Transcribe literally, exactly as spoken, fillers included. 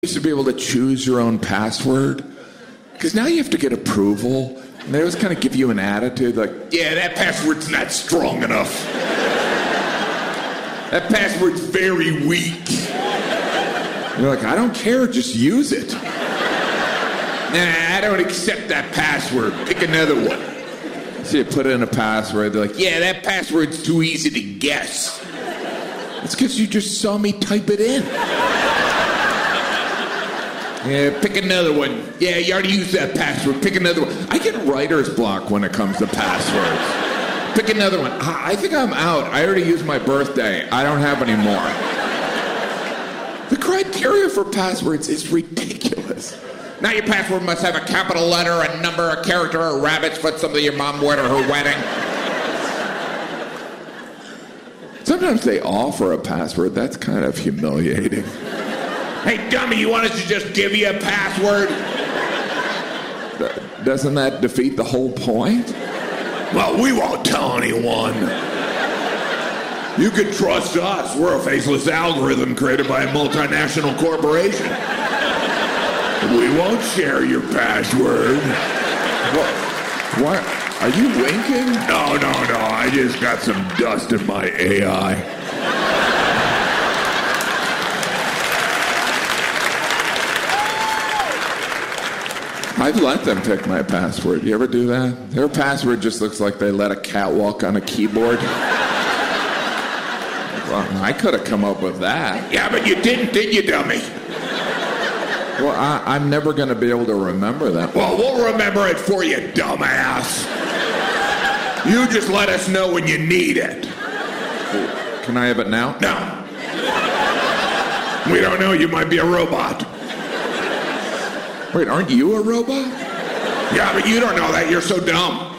used to be able to choose your own password, because now you have to get approval, and they always kind of give you an attitude like, yeah, that password's not strong enough. That password's very weak. You're like, I don't care, just use it. Nah, I don't accept that password. Pick another one. So you put in a password, they're like, yeah, that password's too easy to guess. It's because you just saw me type it in. Yeah, pick another one. Yeah, you already used that password. Pick another one. I get writer's block when it comes to passwords. Pick another one. I think I'm out. I already used my birthday. I don't have any more. The criteria for passwords is ridiculous. Now your password must have a capital letter, a number, a character, a rabbit's foot, something your mom wore at her wedding. Sometimes they offer a password. That's kind of humiliating. Hey, dummy, you want us to just give you a password? Doesn't that defeat the whole point? Well, we won't tell anyone. You can trust us. We're a faceless algorithm created by a multinational corporation. We won't share your password. What? What? Are you winking? No, no, no. I just got some dust in my A I. I've let them pick my password. You ever do that? Their password just looks like they let a cat walk on a keyboard. Well, I could have come up with that. Yeah, but you didn't, did you, dummy? Well, I, I'm never going to be able to remember that. Well, we'll remember it for you, dumbass. You just let us know when you need it. Can I have it now? No. We don't know. You might be a robot. Wait, aren't you a robot? Yeah, but you don't know that. You're so dumb.